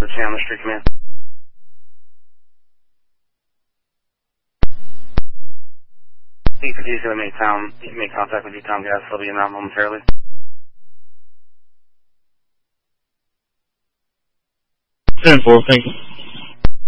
Chandler Street Command. P-50 is going to make contact with you, Tom Gas. He'll be in momentarily. Ten-4, thank you.